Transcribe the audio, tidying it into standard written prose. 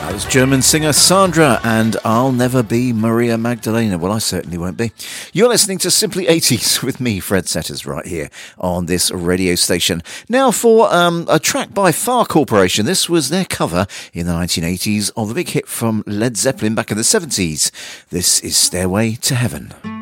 That was German singer Sandra and I'll Never Be Maria Magdalena. Well, I certainly won't be. You're listening to Simply 80s with me, Fred Setters, right here on this radio station. Now for a track by Far Corporation. This was their cover in the 1980s of the big hit from Led Zeppelin back in the 70s. This is Stairway to Heaven.